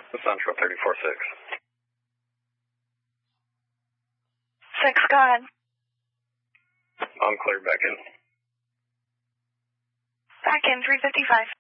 Central 34-6. 6, go ahead. I'm clear, back in. Back in, 355.